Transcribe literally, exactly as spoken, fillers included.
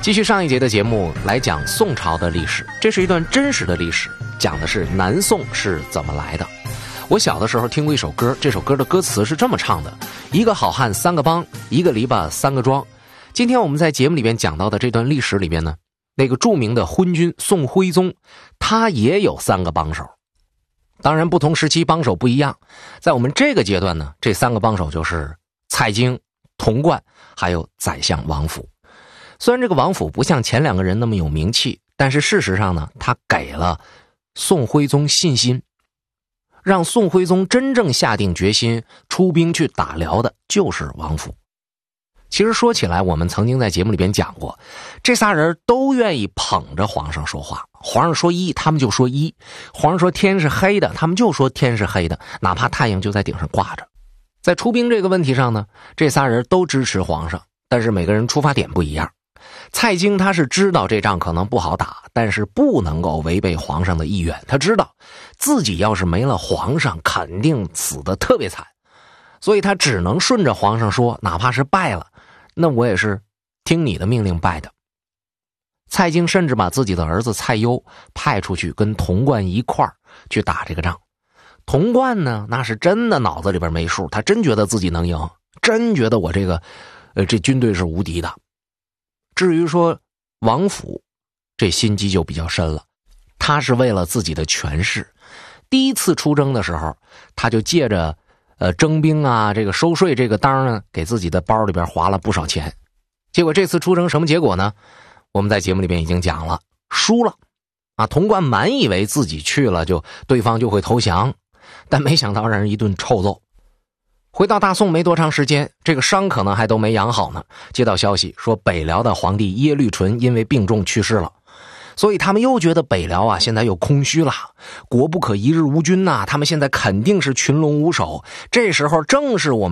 继续上一节的节目来讲宋朝的历史，这是一段真实的历史，讲的是南宋是怎么来的。我小的时候听过一首歌，这首歌的歌词是这么唱的：一个好汉三个帮，一个篱笆三个桩。今天我们在节目里边讲到的这段历史里边呢，那个著名的昏君宋徽宗，他也有三个帮手。当然不同时期帮手不一样，在我们这个阶段呢，这三个帮手就是蔡京、童贯还有宰相王府。虽然这个王府不像前两个人那么有名气，但是事实上呢，他给了宋徽宗信心，让宋徽宗真正下定决心出兵去打辽的就是王府。其实说起来，我们曾经在节目里边讲过，这仨人都愿意捧着皇上说话，皇上说一他们就说一，皇上说天是黑的他们就说天是黑的，哪怕太阳就在顶上挂着。在出兵这个问题上呢，这仨人都支持皇上，但是每个人出发点不一样。蔡京他是知道这仗可能不好打，但是不能够违背皇上的意愿，他知道自己要是没了皇上肯定死得特别惨，所以他只能顺着皇上说，哪怕是败了，那我也是听你的命令败的。蔡京甚至把自己的儿子蔡攸派出去跟童贯一块儿去打这个仗。童贯呢，那是真的脑子里边没数，他真觉得自己能赢，真觉得我这个呃这军队是无敌的。至于说王府，这心机就比较深了，他是为了自己的权势。第一次出征的时候，他就借着呃征兵啊这个收税这个当呢，给自己的包里边划了不少钱。结果这次出征什么结果呢？我们在节目里边已经讲了，输了啊。童贯满以为自己去了就对方就会投降，但没想到让人一顿臭揍。回到大宋没多长时间，这个伤可能还都没养好呢，接到消息说北辽的皇帝耶律淳因为病重去世了，所以他们又觉得北辽啊现在又空虚了，国不可一日无君呐、啊，他们现在肯定是群龙无首。这时候正是我们